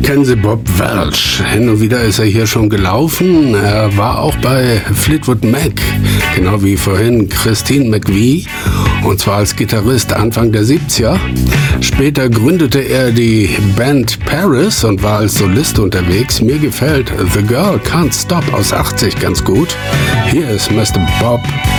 Kennen Sie Bob Welch? Hin und wieder ist er hier schon gelaufen. Er war auch bei Fleetwood Mac, genau wie vorhin Christine McVie, und zwar als Gitarrist Anfang der 70er. Später gründete er die Band Paris und war als Solist unterwegs. Mir gefällt The Girl Can't Stop aus 80 ganz gut. Hier ist Mr. Bob